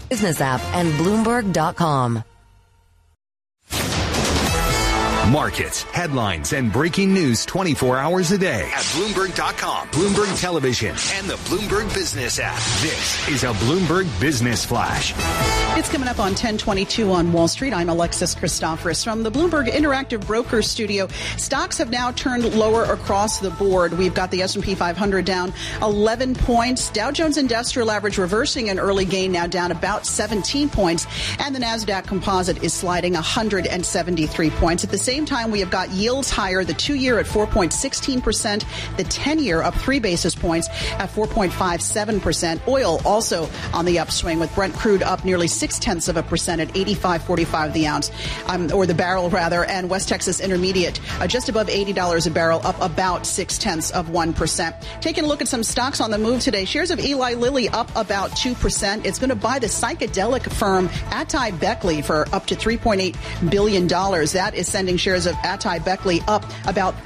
Business app, and Bloomberg.com. Markets, headlines, and breaking news 24 hours a day at Bloomberg.com, Bloomberg Television, and the Bloomberg Business app. This is a Bloomberg Business Flash. It's coming up on 1022 on Wall Street. I'm Alexis Christoforous from the Bloomberg Interactive Brokers Studio. Stocks have now turned lower across the board. We've got the S&P 500 down 11 points. Dow Jones Industrial Average reversing an early gain, now down about 17 points. And the NASDAQ Composite is sliding 173 points. At the same time, we have got yields higher. The 2-year at 4.16%, the 10-year up 3 basis points at 4.57%. Oil also on the upswing, with Brent crude up nearly 0.6% at 85.45 the ounce, or the barrel rather, and West Texas Intermediate just above $80 a barrel, up about 0.6%. Taking a look at some stocks on the move today. Shares of Eli Lilly up about 2%. It's going to buy the psychedelic firm Atai-Beckley for up to $3.8 billion. That is sending shares of Atai-Beckley up about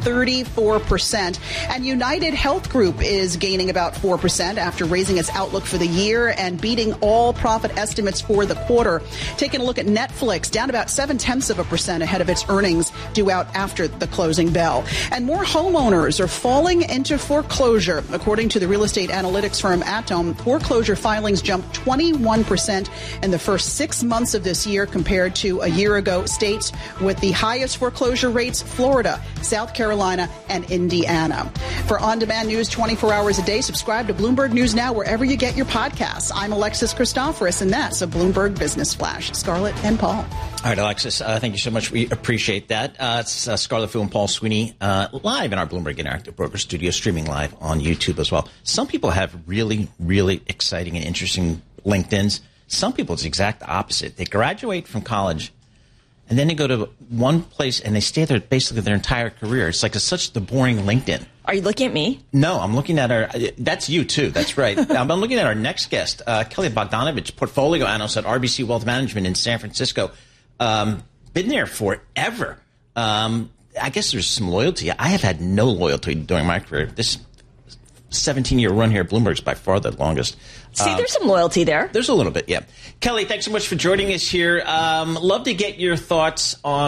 34%. And United Health Group is gaining about 4% after raising its outlook for the year and beating all profit estimates for the quarter. Taking a look at Netflix, down about 0.7% ahead of its earnings due out after the closing bell. And more homeowners are falling into foreclosure. According to the real estate analytics firm Atom, foreclosure filings jumped 21% in the first 6 months of this year compared to a year ago. States with the highest foreclosure rates: Florida, South Carolina, and Indiana. For on-demand news 24 hours a day, subscribe to Bloomberg News Now wherever you get your podcasts. I'm Alexis Christoforous, and that's a Bloomberg Business Flash. Scarlett and Paul. All right, Alexis, thank you so much. We appreciate that. It's Scarlett Fu and Paul Sweeney live in our Bloomberg Interactive Broker Studio, streaming live on YouTube as well. Some people have really, really exciting and interesting LinkedIns. Some people, it's the exact opposite. They graduate from college, and then they go to one place, and they stay there basically their entire career. It's like such the boring LinkedIn. Are you looking at me? No, I'm looking at our – that's you too. That's right. I'm looking at our next guest, Kelly Bogdanovich, portfolio analyst at RBC Wealth Management in San Francisco. Been there forever. I guess there's some loyalty. I have had no loyalty during my career. This 17-year run here at Bloomberg is by far the longest. See, there's some loyalty there. There's a little bit, yeah. Kelly, thanks so much for joining us here. Love to get your thoughts on